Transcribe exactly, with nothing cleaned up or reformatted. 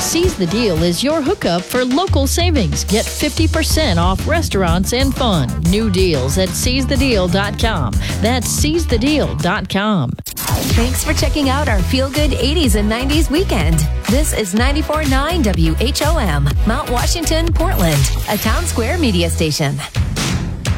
Seize the Deal is your hookup for local savings. Get fifty percent off restaurants and fun. New deals at seize the deal dot com. That's seize the deal dot com. Thanks for checking out our Feel Good eighties and nineties weekend. This is ninety-four point nine W H O M, Mount Washington, Portland, a Town Square media station.